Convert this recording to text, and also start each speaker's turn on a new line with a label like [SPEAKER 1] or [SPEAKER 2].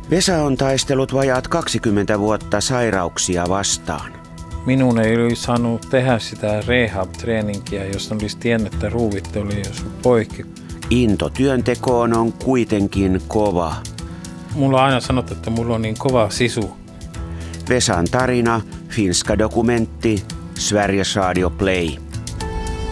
[SPEAKER 1] Vesa on taistellut vajaat 20 vuotta sairauksia vastaan.
[SPEAKER 2] Minun ei olisi saanut tehdä sitä rehab-treeninkiä, jos olisi tiennyt, että ruuvit oli jos poikki.
[SPEAKER 1] Into työntekoon on kuitenkin kova.
[SPEAKER 2] Mulla on aina sanottu, että mulla on niin kova sisu.
[SPEAKER 1] Vesan tarina, finska dokumentti, Sveriges Radio Play.